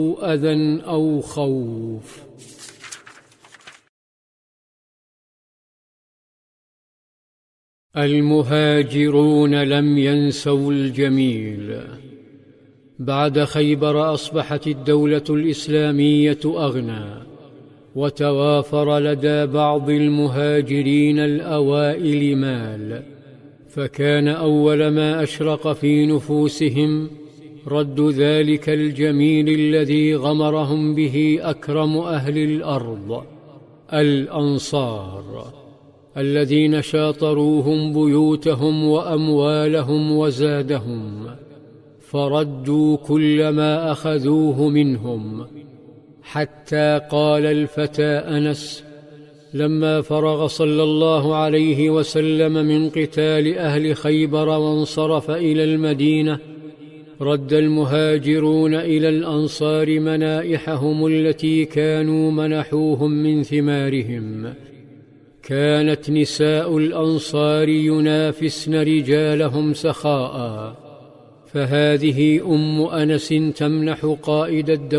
أذى أو خوف. المهاجرون لم ينسوا الجميل. بعد خيبر أصبحت الدولة الإسلامية أغنى، وتوافر لدى بعض المهاجرين الأوائل مال، فكان أول ما أشرق في نفوسهم رد ذلك الجميل الذي غمرهم به أكرم أهل الأرض، الأنصار، الذين شاطروهم بيوتهم وأموالهم وزادهم، فردوا كل ما أخذوه منهم، حتى قال الفتى أنس لما فرغ صلى الله عليه وسلم من قتال أهل خيبر وانصرف إلى المدينة: رد المهاجرون إلى الأنصار منائحهم التي كانوا منحوهم من ثمارهم. كانت نساء الأنصار ينافسن رجالهم سخاء، فهذه أم أنس تمنح قائد الدولة